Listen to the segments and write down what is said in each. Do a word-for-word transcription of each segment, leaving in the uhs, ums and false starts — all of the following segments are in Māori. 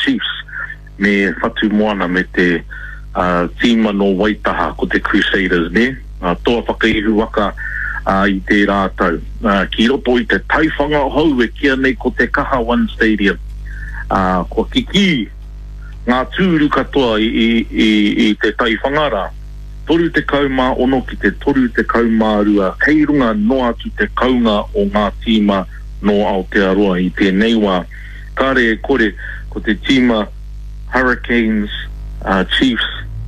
Chiefs me whatu moana me te uh, tīma no Waitaha ko te Crusaders ne uh, toa whakaihu waka uh, i te rātau uh, ki roto i te taiwhanga hau e kia nei ko te Kaha One Stadium uh, ko kiki ngā tūru katoa i, i, i, i te taiwhangara toru te kaumā ono ki te toru te kaumā rua kei runga no atu te kaunga o ngā tīma no Aotearoa i tēnei wā kare e kore ko te tīma Hurricanes, uh, Chiefs,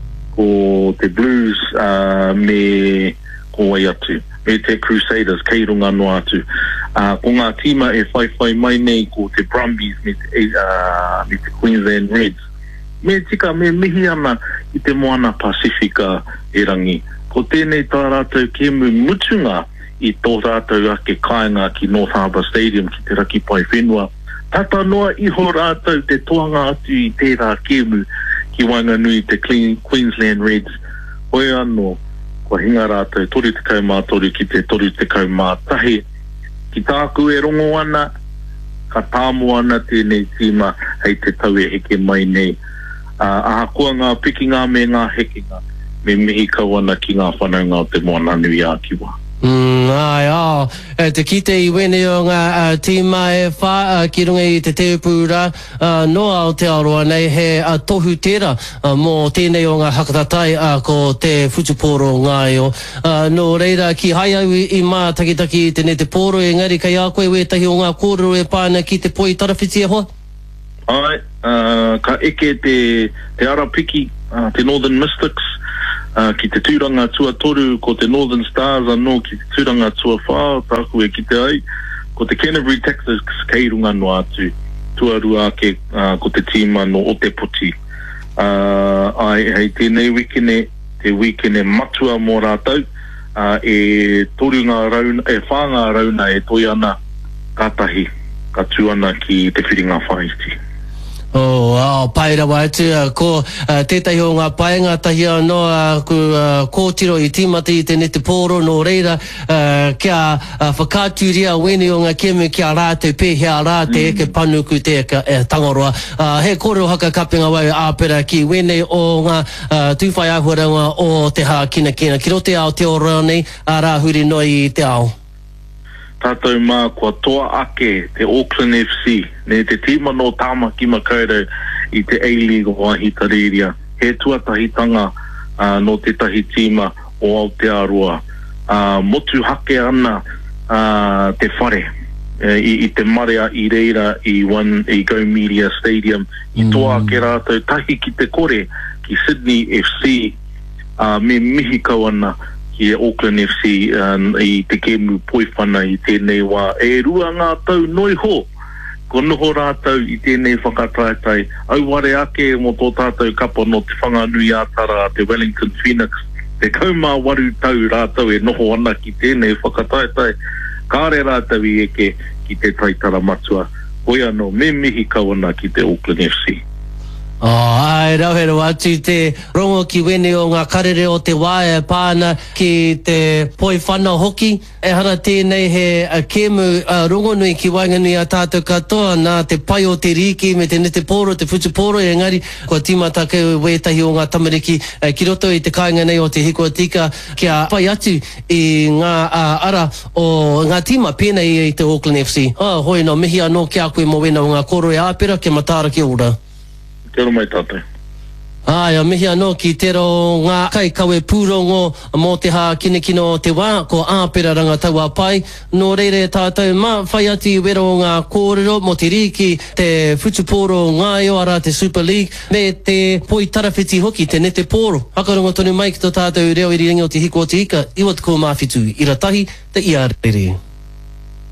ko te Blues, uh, me ko wai atu, me te Crusaders, kei runga no atu. Uh, ko ngā tīma e whai whai mai nei ko te Brumbies, me te, uh, me te Queensland Reds. Me tika, me mihi ana i te moana Pasifika e rangi. Ko tēnei tā rātou kemu mutunga i tō rātou ake kāinga ki North Harbour Stadium ki te raki pai whenua. Tata noa iho rātou te toanga atu i tērā kemu ki Wainganui te Queensland Reds. Hoi anō, kua hinga rātou toru te kaumā toru ki te toru te kaumā tahe. Ki tāku e rongo ana, ka tāmo ana tēnei tīma hei te tau e heke mai nei. Uh, aha kua ngā pikinga me ngā hekinga, me mihi kau ana ki ngā whanaunga o te moana nui a kiwa. Mm, ai, oh. E te kite i wene o ngā uh, tīma e wha uh, ki runga i te teupura uh, no Aotearoa nei he uh, tohu tera uh, mō tēnei o ngā hakatatai uh, ko te whutuporo ngai o. Uh, no reira ki hai au i, i mā takitaki tēnei te poro engari kai a koe wetahi o ngā kōrero e pāna ki te poi tarawhiti e hoa? Ai, uh, ka eke te, te arapiki, uh, te Northern Mystics, Uh, ki te tūranga tua toru ko te Northern Stars anō ki te tūranga tua whā tāku e ki te ai ko te Canterbury Texas kei runga no atu tuarua ake uh, ko te tīma no Otepoti uh, ai hei tēnei wikene te wikene matua mō rātau uh, e toru ngā rauna e whāngā rauna e toi ana kātahi ka tū ana ki te whiringa whaiti. Oh, oh, pai rawa atu, uh, ko uh, tētahi o ngā paenga tahi anō uh, ku uh, kōtiro i tīmata i tēne te pōro no reira uh, kia uh, whakāturia wene o ngā keme kia rātou pēhea rāte mm. ke panuku te ka, e, tangoroa. Uh, he kōrero haka kapinga wau āpera ki wene o ngā uh, tūwhai ahuaranga o te hā kina kina. Ki rote ao te ora nei, a rāhuri noi i te ao. Tātou mā kua toa ake te Auckland F C, ne te tīma no Tāmaki Makaurau i te A-League o Ahitareria. He tuatahitanga uh, no te tahi tīma o Aotearoa. Uh, motu hake ana uh, te whare uh, i, i te marea i reira i, one, i Go Media Stadium. I mm. toa ake rātou tahi ki te kore ki Sydney F C uh, me mihi kau ana ki Auckland F C um, i te kemu poiwhana i tēnei wā. E rua ngā tau noi ho, ko noho rātau i tēnei whakatātai. Au ware ake mo tō tātou kapa no te whanganui ātara te Wellington Phoenix. Te kaumā waru tau rātau e noho ana ki tēnei whakatātai. Kāre rātau i eke ki te taitara matua. Hoi anō, me mihi kau ana ki te Auckland F C. Oh, ai, rauhero atu te rongo ki wene o ngā karere o te wae pāna ki te poi whana hoki. E hara tēnei he uh, kemu uh, rongo nui ki Wainganui a tātou katoa nā te pai o te riki me te nete poro, te whutuporo e ngari kua tīmata ke wetahi o ngā tamariki uh, ki roto i te kāinga nei o te hikoa tika kia pai atu i ngā uh, ara o ngā tīma pēnei i te Auckland F C. Oh, hoi no mihi anō ki a koe mo wena o ngā koro e āpera ke matāra ki ora. Tēro mai tātou. Ai, a mihi anō ki tero ngā kai kawe pūrongo mō te hā kinekino o te wā, ko āpera rangatau a pai. Nō reire tātou mā whai ati wero o ngā kōrero mo te riki, te whutuporo ngai o ara te Super League, me te poi tarawhiti hoki, te nete pōro. Whakarongo tonu mai ki tō tātou reo i ringi o te hiko o te ika, iwa te kō mawhitu, i ratahi, te ia rere.